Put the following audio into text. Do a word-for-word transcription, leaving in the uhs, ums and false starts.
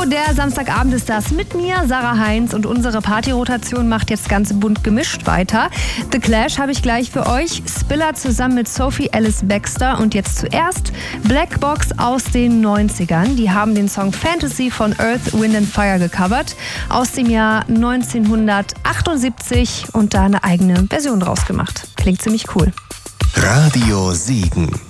der Samstagabend ist das mit mir, Sarah Heinz, und unsere Partyrotation macht jetzt ganz bunt gemischt weiter. The Clash habe ich gleich für euch, Spiller zusammen mit Sophie Ellis Bextor und jetzt zuerst Black Box aus den neunzigern. Die haben den Song Fantasy von Earth, Wind and Fire gecovert aus dem Jahr neunzehnhundertachtundsiebzig und da eine eigene Version draus gemacht. Klingt ziemlich cool. Radio Siegen.